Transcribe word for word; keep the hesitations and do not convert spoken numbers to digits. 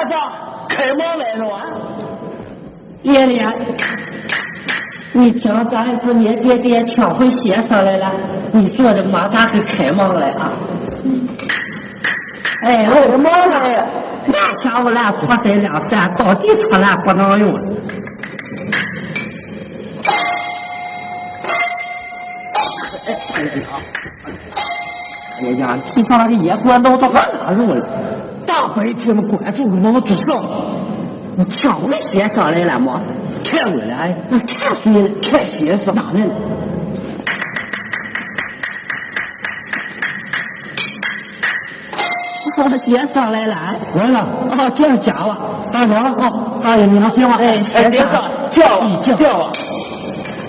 子开门来了啊！ 爷爷，你听咱是你爹爹抢回鞋上来了，你说的马上就开门来啊！哎， 开门来！ 那下午来破身两扇，到底出来不能用了。哎呀，地上那个野锅弄到哪肉了？大白天嘛，关住个门做啥？我抢回鞋上来了吗？ 看我了，哎， 那看谁了？ 看鞋上哪来了？哦，鞋上来了， 来了。 哦，这样假了， 大嫂， 哦， 大爷，你能听吗？ 哎， 哎，别上，叫啊，叫啊！